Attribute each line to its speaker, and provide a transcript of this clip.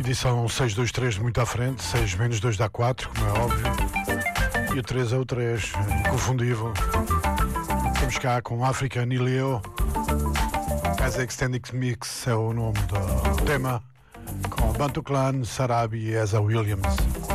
Speaker 1: Edição 623 muito à frente, 6 menos 2 dá 4, como é óbvio. E o 3 é o 3, inconfundível. Estamos cá com African e Leo. As Extended Mix é o nome do tema, com Bantu Clan, Sarabi e Eza Williams.